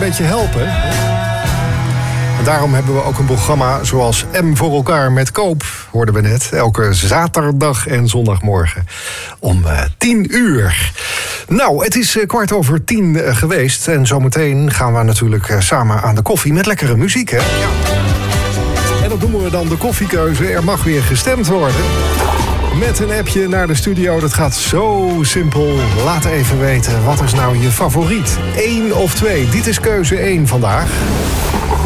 beetje helpen. En daarom hebben we ook een programma zoals M voor elkaar met Koop, hoorden we net. Elke zaterdag en zondagmorgen om 10 uur. Nou, het is 10:15 geweest. En zometeen gaan we natuurlijk samen aan de koffie met lekkere muziek, hè? Ja. En dat noemen we dan de koffiekeuze. Er mag weer gestemd worden. Met een appje naar de studio. Dat gaat zo simpel. Laat even weten, wat is nou je favoriet? 1 of 2? Dit is keuze 1 vandaag.